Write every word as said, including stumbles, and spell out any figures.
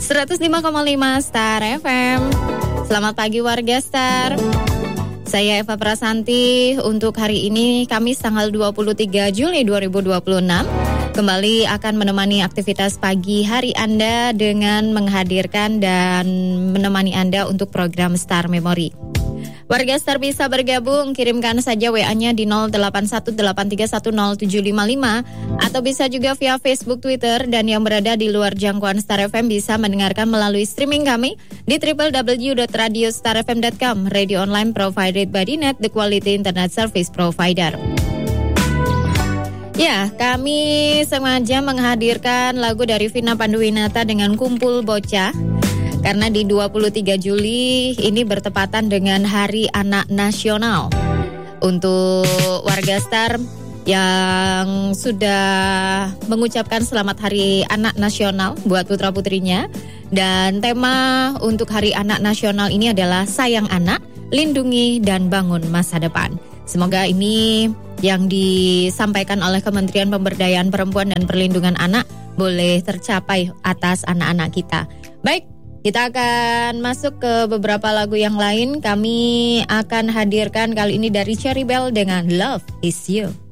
seratus lima koma lima Star F M. Selamat pagi warga Star. Saya Eva Prasanti. Untuk hari ini Kamis tanggal dua puluh tiga Juli dua ribu dua puluh enam kembali akan menemani aktivitas pagi hari Anda dengan menghadirkan dan menemani Anda untuk program Star Memory. Warga Star bisa bergabung, kirimkan saja W A-nya di nol delapan satu delapan tiga satu nol tujuh lima lima atau bisa juga via Facebook, Twitter, dan yang berada di luar jangkauan Star F M bisa mendengarkan melalui streaming kami di w w w dot radio star f m dot com, radio online provided by D Net, the quality internet service provider. Ya, kami sengaja menghadirkan lagu dari Vina Panduwinata dengan Kumpul Bocah. Karena di dua puluh tiga Juli ini bertepatan dengan Hari Anak Nasional. Untuk warga Star yang sudah mengucapkan selamat Hari Anak Nasional buat putra-putrinya. Dan tema untuk Hari Anak Nasional ini adalah Sayang Anak, Lindungi dan Bangun Masa Depan. Semoga ini yang disampaikan oleh Kementerian Pemberdayaan Perempuan dan Perlindungan Anak boleh tercapai atas anak-anak kita. Baik. Kita akan masuk ke beberapa lagu yang lain. Kami akan hadirkan kali ini dari Cherry Bell dengan Love Is You.